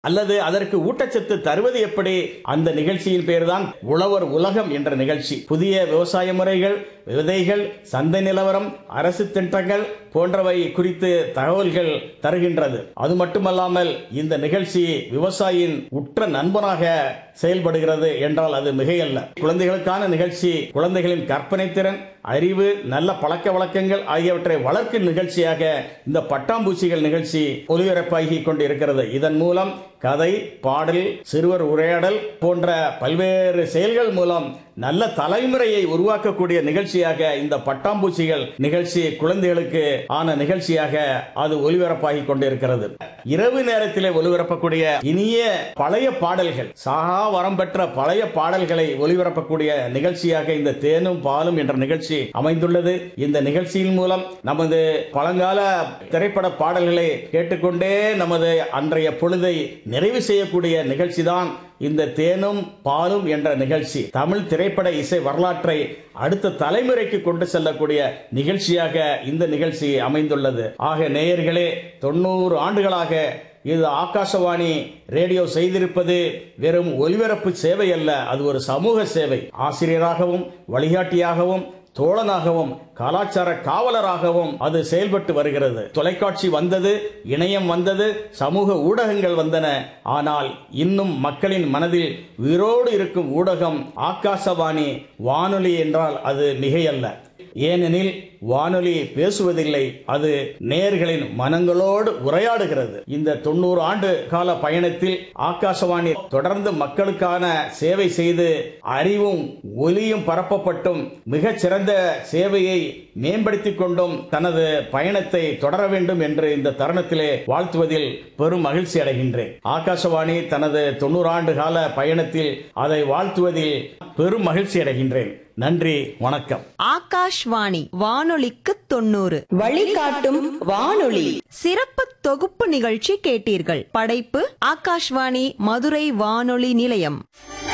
அல்லது அதற்கு ஊட்டச்சத்து தருவது எப்படி? அந்த நிகழ்ச்சியின் பேர்தான் உழவர் உலகம் என்ற நிகழ்ச்சி. புதிய விவசாய முறைகள், விதைகள், சந்தை நிலவரம், அரசு திட்டங்கள் போன்றவை குறித்து தகவல்கள் தருகின்றது. அது மட்டுமல்லாமல் இந்த நிகழ்ச்சி விவசாயியின் உற்ற நண்பனாக செயல்படுகிறது என்றால் அது மிகையல்ல. குழந்தைகளுக்கான நிகழ்ச்சி குழந்தைகளின் கற்பனை திறன், அறிவு, நல்ல பழக்க வழக்கங்கள் ஆகியவற்றை வளர்க்கும் நிகழ்ச்சியாக இந்த பட்டாம்பூச்சிகள் நிகழ்ச்சி ஒலிபரப்பாகி கொண்டிருக்கிறது. இதன் மூலம் கதை, பாடல், சிறுவர் உரையாடல் போன்ற பல்வேறு செயல்கள் மூலம் நல்ல தலைமுறையை உருவாக்கக்கூடிய நிகழ்ச்சியாக இந்த பட்டாம்பூச்சிகள் நிகழ்ச்சி குழந்தைகளுக்கு ஆன நிகழ்ச்சியாக அது ஒலிபரப்பாகி கொண்டிருக்கிறது. இரவு நேரத்திலே ஒலிபரப்பக்கூடிய இனிய பழைய பாடல்கள், சாகா வரம் பெற்ற பழைய பாடல்களை ஒலிபரப்பக்கூடிய நிகழ்ச்சியாக இந்த தேனும் பாலும் என்ற நிகழ்ச்சி அமைந்துள்ளது. இந்த நிகழ்ச்சியின் மூலம் நமது பழங்கால திரைப்பட பாடல்களை கேட்டுக்கொண்டே நமது அன்றைய பொழுதை நிறைவு செய்யக்கூடிய நிகழ்ச்சி தான் இந்த தேனும் பாலும் என்ற நிகழ்ச்சி. தமிழ் திரைப்பட இசை வரலாற்றை அடுத்த தலைமுறைக்கு கொண்டு செல்லக்கூடிய நிகழ்ச்சியாக இந்த நிகழ்ச்சி அமைந்துள்ளது. ஆக நேயர்களே, 90 ஆண்டுகளாக இது ஆகாசவாணி ரேடியோ செய்திருப்பது வெறும் ஒலிபரப்பு சேவை அல்ல, அது ஒரு சமூக சேவை. ஆசிரியராகவும் வழிகாட்டியாகவும் தோழனாகவும் கலாச்சார காவலராகவும் அது செயல்பட்டு வருகிறது. தொலைக்காட்சி வந்தது, இணையம் வந்தது, சமூக ஊடகங்கள் வந்தன. ஆனால் இன்னும் மக்களின் மனதில் உயிரோடு இருக்கும் ஊடகம் ஆகாசவாணி வானொலி என்றால் அது மிகையல்ல. ஏனெனில் வானொலி பேசுவதில்லை, அது நேயர்களின் மனங்களோடு உரையாடுகிறது. இந்த 90 ஆண்டு கால பயணத்தில் ஆகாசவாணி தொடர்ந்து மக்களுக்கான சேவை செய்து அறிவும் ஒலியும் பரப்பப்பட்டும் மிகச்சிறந்த சேவையை மேம்படுத்திக் கொண்டும் தனது பயணத்தை தொடர வேண்டும் என்று இந்த தருணத்திலே வாழ்த்துவதில் பெரும் மகிழ்ச்சி அடைகின்றேன். ஆகாசவாணி தனது 90 ஆண்டு கால பயணத்தில் அதை வாழ்த்துவதில் பெரும் மகிழ்ச்சி அடைகின்றேன். நன்றி, வணக்கம். ஆகாஷ்வாணி வானொலிக்கு 90 வழிகாட்டும் வானொலி சிறப்பு தொகுப்பு நிகழ்ச்சி கேட்டீர்கள். படைப்பு ஆகாஷ்வாணி மதுரை வானொலி நிலையம்.